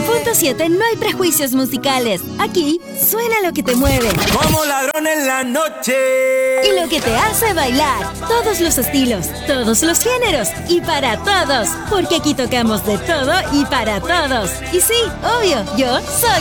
En Punto 7 no hay prejuicios musicales. Aquí suena lo que te mueve. Como ladrón en la noche. Y lo que te hace bailar. Todos los estilos, todos los géneros y para todos. Porque aquí tocamos de todo y para todos. Y sí, obvio, yo soy